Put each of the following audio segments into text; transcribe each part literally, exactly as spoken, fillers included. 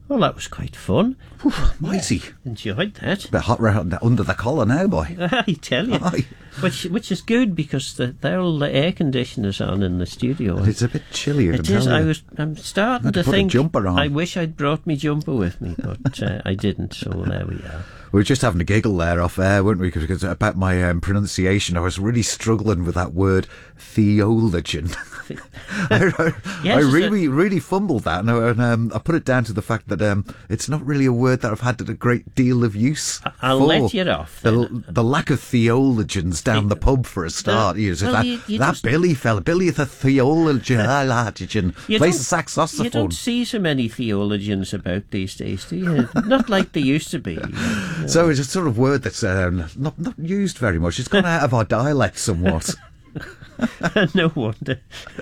Well, that was quite fun. Whew, mighty. Yeah, enjoyed that. Bit hot round under the collar now, boy. I tell you. Aye. Which which is good because the, the old air conditioner's on in the studio. It's a bit chilly. It is. I was. I'm starting to, to put think. a jumper on. I wish I'd brought my jumper with me, but uh, I didn't. So there we are. We were just having a giggle there off air, weren't we? Because about my um, pronunciation, I was really struggling with that word theologian. I, I, Yes, I it's really, a- really fumbled that, and, I, and um, I put it down to the fact that um, it's not really a word that I've had a great deal of use. I'll for. let you off. The, then. the lack of theologians down the pub for a start. The- you know, well, that you- you that just- Billy fella, Billy the theologian, You plays don't- the saxophone. You don't see so many theologians about these days, do you? Not like they used to be. So it's a sort of word that's um, not not used very much. It's gone out of our dialect somewhat. No wonder.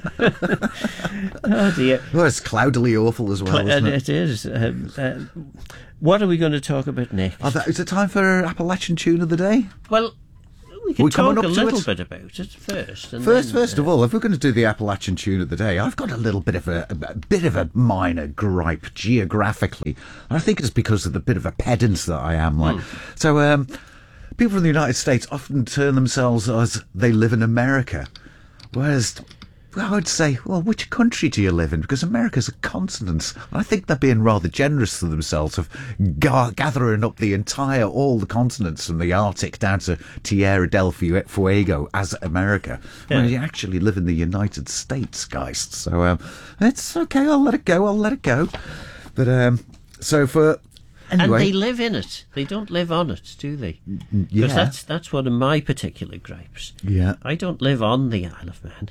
Oh dear. Well, it's cloudily awful as well, isn't And it? it is. Um, uh, what are we going to talk about next? Oh, that, is it time for Appalachian Tune of the Day? Well, we can We're coming talk a up to little it. bit about it first. And First, then, first of all, if we're going to do the Appalachian Tune of the Day, I've got a little bit of a, a bit of a minor gripe geographically. I think it's because of the bit of a pedant that I am. Like, Hmm. so um, people in the United States often term themselves as they live in America, whereas. Well, I would say, well, which country do you live in? Because America's a continent. I think they're being rather generous to themselves of ga- gathering up the entire, all the continents from the Arctic down to Tierra del Fuego as America. Yeah. When you actually live in the United States, guys. So um, it's okay, I'll let it go, I'll let it go. But um, so for... Anyway, And they live in it. They don't live on it, do they? yeah. Because that's, that's one of my particular gripes. Yeah. I don't live on the Isle of Man.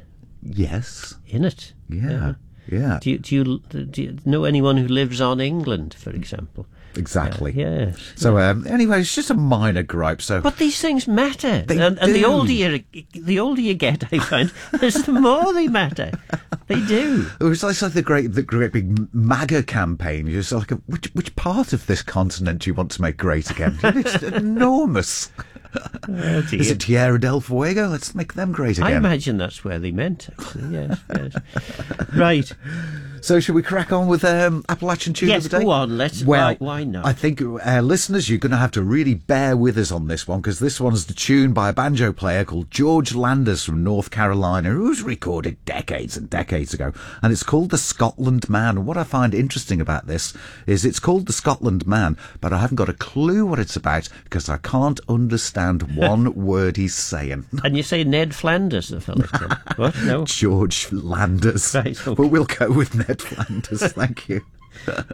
Yes. In it. Yeah. Yeah. Do you, do you do you know anyone who lives on England, for example? Exactly. Uh, yes. So um, anyway, it's just a minor gripe. So But these things matter, They and, and the do. older you the older you get, I find, is the more they matter. They do. it was like, like the great, the great big MAGA campaign. You're just like, which which part of this continent do you want to make great again? It's enormous. Oh, dear. Is it Tierra del Fuego? Let's make them great I again. imagine that's where they meant actually. Yes, yes. Right. So should we crack on with um, Appalachian Tune Yes, of the Day? go on. Let's. Well, why, why not? I think, uh, listeners, you're going to have to really bear with us on this one, because this one's the tune by a banjo player called George Landers from North Carolina, who was recorded decades and decades ago, and it's called The Scotland Man. And what I find interesting about this is it's called The Scotland Man, but I haven't got a clue what it's about, because I can't understand one word he's saying. And you say Ned Flanders, the fellow. What? No. George Landers. Right, okay. But we'll go with Ned Flanders, thank you.